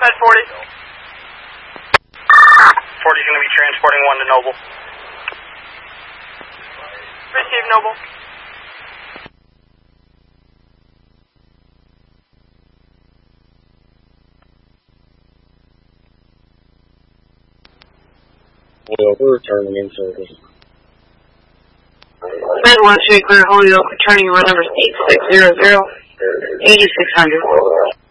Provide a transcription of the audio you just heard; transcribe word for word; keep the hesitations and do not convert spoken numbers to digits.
Med forty. forty's going to be transporting one to Noble. Receive Noble. Holyoke, we're returning in service. Med one, three, clear Holyoke, returning run number eight six zero zero, eighty-six hundred.